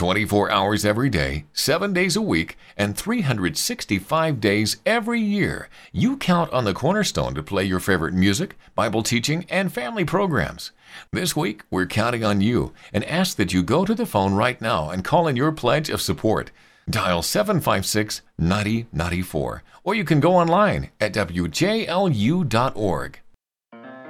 24 hours every day, 7 days a week, and 365 days every year, you count on the Cornerstone to play your favorite music, Bible teaching, and family programs. This week, we're counting on you and ask that you go to the phone right now and call in your pledge of support. Dial 756-9094, or you can go online at wjlu.org.